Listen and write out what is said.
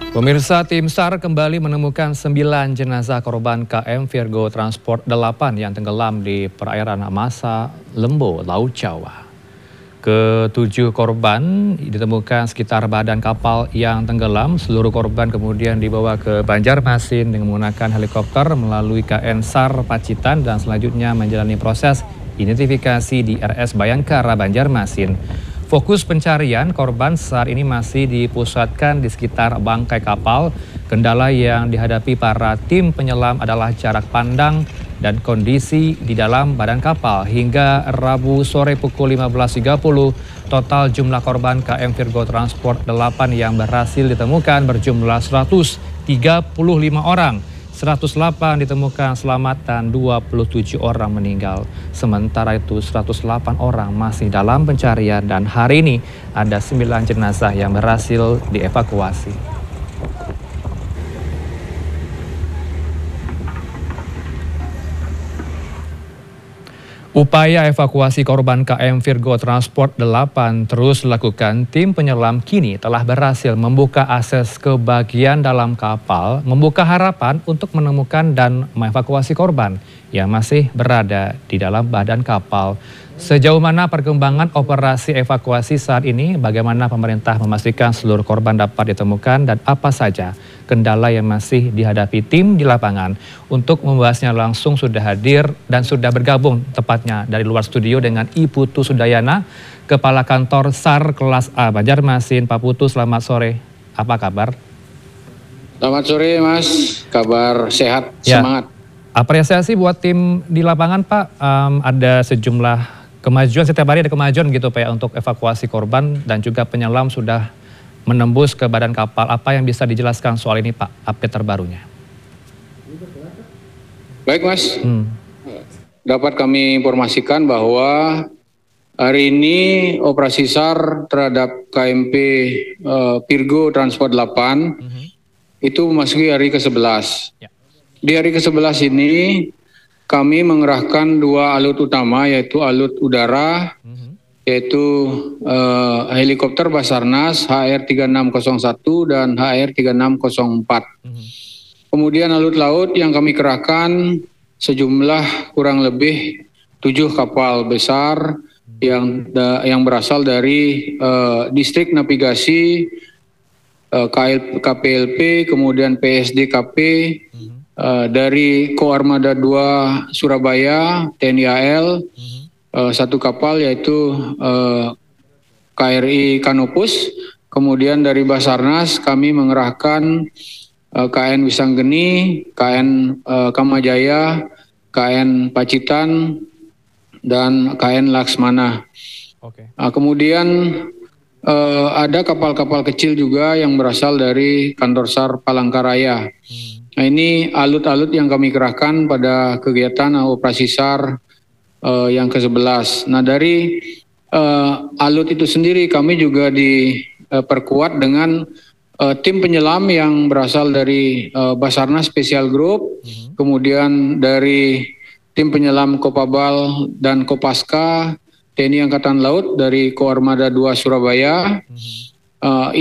Pemirsa, tim SAR kembali menemukan 9 jenazah korban KM Virgo Transport 8 yang tenggelam di perairan Amasa, Lembo, Laut Jawa. Ketujuh korban ditemukan sekitar badan kapal yang tenggelam. Seluruh korban kemudian dibawa ke Banjarmasin dengan menggunakan helikopter melalui KN SAR Pacitan dan selanjutnya menjalani proses identifikasi di RS Bayangkara, Banjarmasin. Fokus pencarian korban saat ini masih dipusatkan di sekitar bangkai kapal. Kendala yang dihadapi para tim penyelam adalah jarak pandang dan kondisi di dalam badan kapal. Hingga Rabu sore pukul 15.30, total jumlah korban KM Virgo Transport 8 yang berhasil ditemukan berjumlah 135 orang. 108 ditemukan selamat dan 27 orang meninggal. Sementara itu 108 orang masih dalam pencarian dan hari ini ada 9 jenazah yang berhasil dievakuasi. Upaya evakuasi korban KM Virgo Transport 8 terus dilakukan. Tim penyelam kini telah berhasil membuka akses ke bagian dalam kapal, membuka harapan untuk menemukan dan mengevakuasi korban yang masih berada di dalam badan kapal. Sejauh mana perkembangan operasi evakuasi saat ini, bagaimana pemerintah memastikan seluruh korban dapat ditemukan dan apa saja kendala yang masih dihadapi tim di lapangan. Untuk membahasnya langsung sudah hadir dan sudah bergabung tepatnya dari luar studio dengan I Putu Sudayana, Kepala Kantor SAR Kelas A Banjarmasin. Pak Putu, selamat sore. Apa kabar? Selamat sore Mas, kabar sehat, semangat. Apresiasi buat tim di lapangan Pak, ada sejumlah kemajuan, setiap hari ada kemajuan gitu Pak ya, untuk evakuasi korban dan juga penyelam sudah menembus ke badan kapal. Apa yang bisa dijelaskan soal ini Pak, update terbarunya? Baik Mas, dapat kami informasikan bahwa hari ini operasi SAR terhadap KMP Virgo Transport 8 itu memasuki hari ke-11. Di hari ke-11 ini kami mengerahkan 2 alut utama, yaitu alut udara, yaitu helikopter Basarnas HR3601 dan HR3604. Kemudian alut laut yang kami kerahkan sejumlah kurang lebih 7 kapal besar yang berasal dari distrik navigasi KPLP, kemudian PSDKP, dari Koarmada 2 Surabaya, TNI AL, 1 kapal yaitu KRI Kanopus. Kemudian dari Basarnas kami mengerahkan KN Wisanggeni, KN Kamajaya, KN Pacitan, dan KN Laksmana. Kemudian ada kapal-kapal kecil juga yang berasal dari kantor SAR Palangkaraya. Nah, ini alut-alut yang kami kerahkan pada kegiatan operasi SAR yang ke-11. Nah, dari alut itu sendiri kami juga diperkuat dengan tim penyelam yang berasal dari Basarnas Special Group, kemudian dari tim penyelam Kopabal dan Kopaska, TNI Angkatan Laut dari Koarmada 2 Surabaya.